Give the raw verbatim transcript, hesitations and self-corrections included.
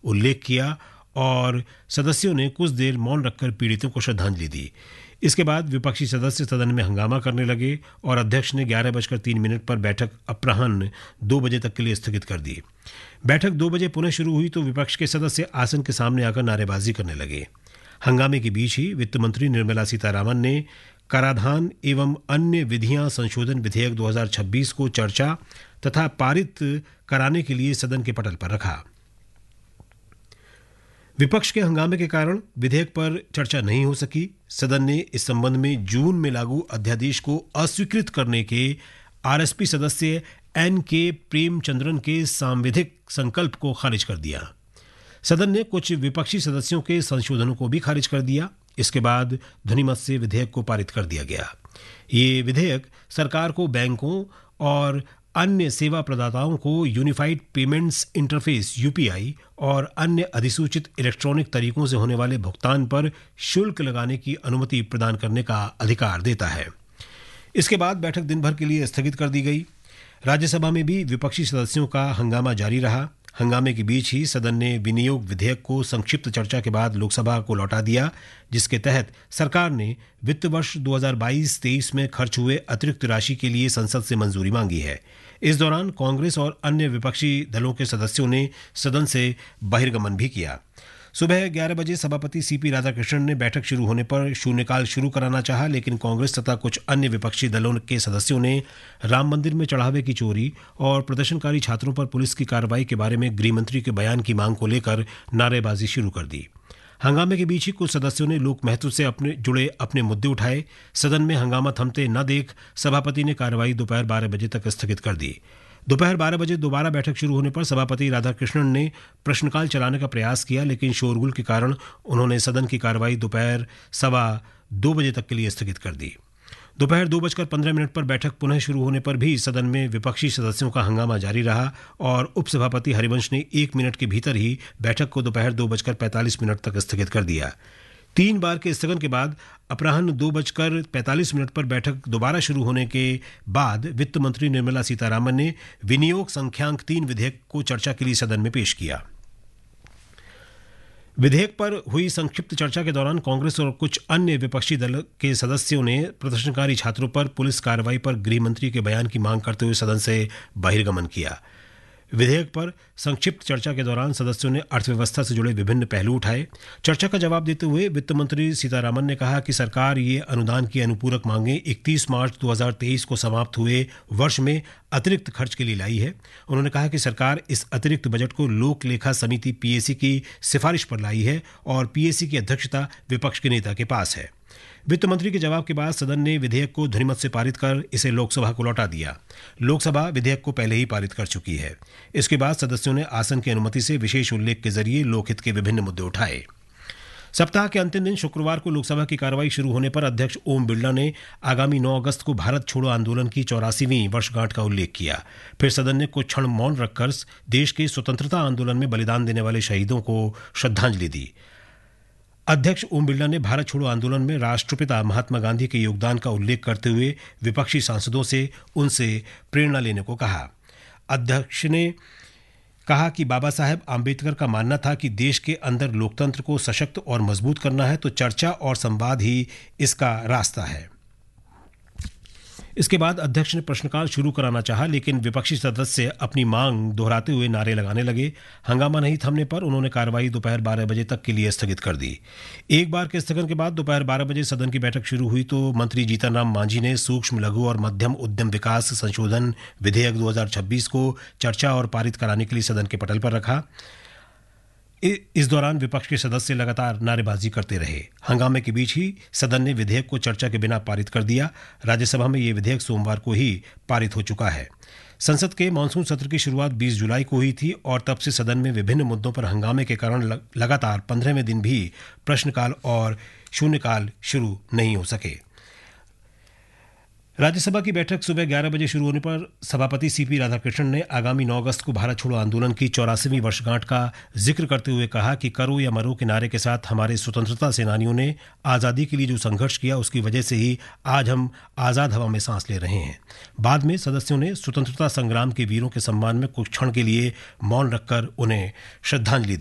उल्लेख किया और सदस्यों ने कुछ देर मौन रखकर पीड़ितों को श्रद्धांजलि दी। इसके बाद विपक्षी सदस्य सदन में हंगामा करने लगे और अध्यक्ष ने ग्यारह बजकर तीन मिनट पर बैठक अपराह्न दो बजे तक के लिए स्थगित कर दी। बैठक दो बजे पुनः शुरू हुई तो विपक्ष के सदस्य आसन के सामने आकर नारेबाजी करने लगे। हंगामे के बीच ही वित्त मंत्री निर्मला सीतारामन ने कराधान एवं अन्य विधियां संशोधन विधेयक दो हज़ार छब्बीस को चर्चा तथा पारित कराने के लिए सदन के पटल पर रखा। विपक्ष के हंगामे के कारण विधेयक पर चर्चा नहीं हो सकी। सदन ने इस संबंध में जून में लागू अध्यादेश को अस्वीकृत करने के आरएसपी सदस्य एन के प्रेमचंद्रन के सांविधिक संकल्प को खारिज कर दिया। सदन ने कुछ विपक्षी सदस्यों के संशोधनों को भी खारिज कर दिया। इसके बाद ध्वनिमत से विधेयक को पारित कर दिया गया। ये विधेयक सरकार को बैंकों और अन्य सेवा प्रदाताओं को यूनिफाइड पेमेंट्स इंटरफेस यूपीआई और अन्य अधिसूचित इलेक्ट्रॉनिक तरीकों से होने वाले भुगतान पर शुल्क लगाने की अनुमति प्रदान करने का अधिकार देता है। इसके बाद बैठक दिन भर के लिए स्थगित कर दी गई। राज्यसभा में भी विपक्षी सदस्यों का हंगामा जारी रहा। हंगामे के बीच ही सदन ने विनियोग विधेयक को संक्षिप्त चर्चा के बाद लोकसभा को लौटा दिया, जिसके तहत सरकार ने वित्त वर्ष दो हज़ार बाईस तेईस में खर्च हुए अतिरिक्त राशि के लिए संसद से मंजूरी मांगी है। इस दौरान कांग्रेस और अन्य विपक्षी दलों के सदस्यों ने सदन से बहिर्गमन भी किया। सुबह ग्यारह बजे सभापति सीपी राधाकृष्णन ने बैठक शुरू होने पर शून्यकाल शुरू कराना चाहा, लेकिन कांग्रेस तथा कुछ अन्य विपक्षी दलों के सदस्यों ने राम मंदिर में चढ़ावे की चोरी और प्रदर्शनकारी छात्रों पर पुलिस की कार्रवाई के बारे में गृहमंत्री के बयान की मांग को लेकर नारेबाजी शुरू कर दी। हंगामे के बीच ही कुछ सदस्यों ने लोक महत्व से अपने जुड़े अपने मुद्दे उठाए। सदन में हंगामा थमते न देख सभापति ने कार्रवाई दोपहर बारह बजे तक स्थगित कर दी। दोपहर बारह बजे दोबारा बैठक शुरू होने पर सभापति राधाकृष्णन ने प्रश्नकाल चलाने का प्रयास किया, लेकिन शोरगुल के कारण उन्होंने सदन की कार्रवाई दोपहर सवा दो बजे तक के लिए स्थगित कर दी। दोपहर दो बजकर पंद्रह मिनट पर बैठक पुनः शुरू होने पर भी सदन में विपक्षी सदस्यों का हंगामा जारी रहा और उपसभापति हरिवंश ने एक मिनट के भीतर ही बैठक को दोपहर दो बजकर पैंतालीस मिनट तक स्थगित कर दिया। तीन बार के स्थगन के बाद अपराह्न दो बजकर पैंतालीस मिनट पर बैठक दोबारा शुरू होने के बाद वित्त मंत्री निर्मला सीतारामन ने विनियोग संख्यांक तीन विधेयक को चर्चा के लिए सदन में पेश किया। विधेयक पर हुई संक्षिप्त चर्चा के दौरान कांग्रेस और कुछ अन्य विपक्षी दल के सदस्यों ने प्रदर्शनकारी छात्रों पर पुलिस कार्रवाई पर गृहमंत्री के बयान की मांग करते हुए सदन से बहिर्गमन किया। विधेयक पर संक्षिप्त चर्चा के दौरान सदस्यों ने अर्थव्यवस्था से जुड़े विभिन्न पहलू उठाए। चर्चा का जवाब देते हुए वित्त मंत्री सीतारामन ने कहा कि सरकार ये अनुदान की अनुपूरक मांगें इकतीस मार्च दो हज़ार तेईस को समाप्त हुए वर्ष में अतिरिक्त खर्च के लिए लाई है। उन्होंने कहा कि सरकार इस अतिरिक्त बजट को लोक लेखा समिति पीएसी की सिफारिश पर लाई है और पीएसी की अध्यक्षता विपक्ष के नेता के पास है। वित्त मंत्री के जवाब के बाद सदन ने विधेयक को ध्वनिमत से पारित कर इसे लोकसभा को लौटा दिया। लोकसभा विधेयक को पहले ही पारित कर चुकी है। इसके बाद सदस्यों ने आसन की अनुमति से विशेष उल्लेख के जरिए लोकहित के विभिन्न मुद्दे उठाए। सप्ताह के अंतिम दिन शुक्रवार को लोकसभा की कार्रवाई शुरू होने पर अध्यक्ष ओम बिरला ने आगामी नौ अगस्त को भारत छोड़ो आंदोलन की चौरासीवीं वर्षगांठ का उल्लेख किया। फिर सदन ने कुछ क्षण मौन रखकर देश के स्वतंत्रता आंदोलन में बलिदान देने वाले शहीदों को श्रद्धांजलि दी। अध्यक्ष ओम बिरला ने भारत छोड़ो आंदोलन में राष्ट्रपिता महात्मा गांधी के योगदान का उल्लेख करते हुए विपक्षी सांसदों से उनसे प्रेरणा लेने को कहा। अध्यक्ष ने कहा कि बाबा साहेब आम्बेडकर का मानना था कि देश के अंदर लोकतंत्र को सशक्त और मजबूत करना है, तो चर्चा और संवाद ही इसका रास्ता है। इसके बाद अध्यक्ष ने प्रश्नकाल शुरू कराना चाहा, लेकिन विपक्षी सदस्य अपनी मांग दोहराते हुए नारे लगाने लगे। हंगामा नहीं थमने पर उन्होंने कार्रवाई दोपहर बारह बजे तक के लिए स्थगित कर दी। एक बार के स्थगन के बाद दोपहर बारह बजे सदन की बैठक शुरू हुई तो मंत्री जीतन राम मांझी ने सूक्ष्म लघु और मध्यम उद्यम विकास संशोधन विधेयक दो हज़ार छब्बीस को चर्चा और पारित कराने के लिए सदन के पटल पर रखा। इस दौरान विपक्ष के सदस्य लगातार नारेबाजी करते रहे। हंगामे के बीच ही सदन ने विधेयक को चर्चा के बिना पारित कर दिया। राज्यसभा में ये विधेयक सोमवार को ही पारित हो चुका है। संसद के मानसून सत्र की शुरुआत बीस जुलाई को हुई थी और तब से सदन में विभिन्न मुद्दों पर हंगामे के कारण लगातार पंद्रहवें दिन भी प्रश्नकाल और शून्यकाल शुरू नहीं हो सके। राज्यसभा की बैठक सुबह ग्यारह बजे शुरू होने पर सभापति सीपी राधाकृष्णन ने आगामी नौ अगस्त को भारत छोड़ो आंदोलन की चौरासीवीं वर्षगांठ का जिक्र करते हुए कहा कि करो या मरो के नारे के साथ हमारे स्वतंत्रता सेनानियों ने आज़ादी के लिए जो संघर्ष किया उसकी वजह से ही आज हम आज़ाद हवा में सांस ले रहे हैं। बाद में सदस्यों ने स्वतंत्रता संग्राम के वीरों के सम्मान में कुछ क्षण के लिए मौन रखकर उन्हें श्रद्धांजलि दी।